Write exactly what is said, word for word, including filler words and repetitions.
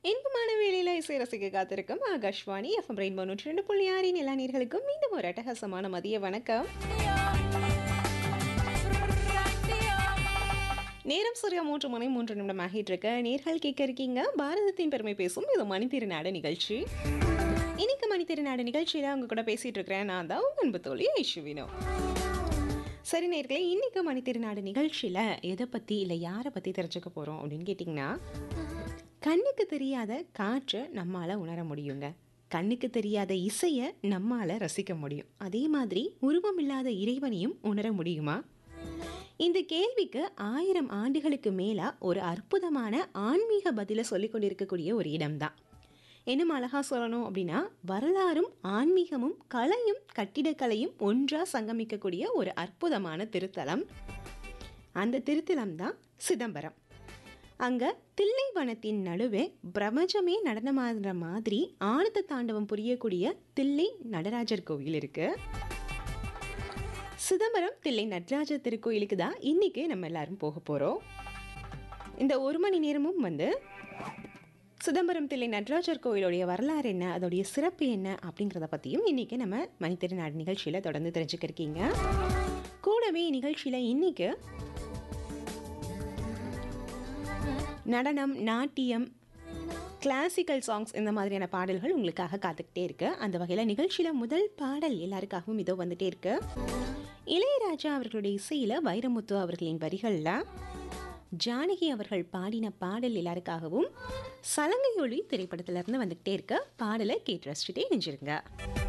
இன்பமான வேளையில இசை ரசிக்க காத்திருக்கும் ஆகாஷ்வாணி எஃப்எம் ரெயின்போ நூற்றி ரெண்டு புள்ளி ஆறின் எல்லா நேர்களுக்கும் மீண்டும் ஒரு அட்டகாசமான மதிய வணக்கம். நேரம் சரியா மூன்று மணி மூன்று நிமிடம் ஆகிட்டு இருக்க நேர்கள் கேட்க இருக்கீங்க பாரதத்தின் பெருமை பேசும் இது மணித்திருநாடு நிகழ்ச்சி. இன்னைக்கு மணித்திருநாடு நிகழ்ச்சியில அவங்க கூட பேசிட்டு இருக்கிறேன். நான் தான் உங்க அன்பு தோழி ஐஷுவினோ. சரி நேர்களே, இன்னைக்கு மணித்திருநாடு நிகழ்ச்சியில எதை பத்தி இல்லை யாரை பத்தி தெரிஞ்சுக்க போறோம் அப்படின்னு கேட்டிங்கன்னா, கண்ணுக்கு தெரியாத காற்றை நம்மால் உணர முடியுங்க. கண்ணுக்கு தெரியாத இசையை நம்மால் ரசிக்க முடியும். அதே மாதிரி உருவம் இல்லாத இறைவனையும் உணர முடியுமா? இந்த கேள்விக்கு ஆயிரம் ஆண்டுகளுக்கு மேலா ஒரு அற்புதமான ஆன்மீக பதிலை சொல்லிக் கொண்டிருக்கக்கூடிய ஒரு இடம்தான். இன்னும் அழகா சொல்லணும் அப்படின்னா, வரலாறும் ஆன்மீகமும் கலையும் கட்டிடக்கலையும் ஒன்றா சங்கமிக்கக்கூடிய ஒரு அற்புதமான திருத்தலம். அந்த திருத்தலம் தான் சிதம்பரம். அங்க தில்லைவனத்தின் நடுவே பிரபஞ்சமே நடனமாடுற மாதிரி ஆனந்த தாண்டவம் புரியக்கூடிய தில்லை நடராஜர் கோவில் இருக்கு. சிதம்பரம் தில்லை நடராஜர் திருக்கோயிலுக்கு தான் இன்னைக்கு நம்ம எல்லாரும் போக போறோம். இந்த ஒரு மணி நேரமும் வந்து சிதம்பரம் தில்லை நடராஜர் கோயிலுடைய வரலாறு என்ன, அதோடைய சிறப்பு என்ன அப்படிங்கிறத பற்றியும் இன்றைக்கி நம்ம மணித்திருநாடு நிகழ்ச்சியில் தொடர்ந்து தெரிஞ்சுக்க இருக்கீங்க. கூடவே நிகழ்ச்சியில் இன்னைக்கு நடனம், நாட்டியம், கிளாசிக்கல் சாங்ஸ் இந்த மாதிரியான பாடல்கள் உங்களுக்காக காத்துக்கிட்டே இருக்கு. அந்த வகையில் நிகழ்ச்சியில் முதல் பாடல் எல்லாருக்காகவும் இதோ வந்துட்டே இருக்கு. இளையராஜா அவர்களுடைய இசையில் வைரமுத்து அவர்களின் வரிகளில் ஜானகி அவர்கள் பாடின பாடல் எல்லாருக்காகவும் சலங்கையொலி திரைப்படத்திலிருந்து வந்துகிட்டே இருக்க பாடலை கேட்டு ரசிச்சுட்டே நெஞ்சிருங்க.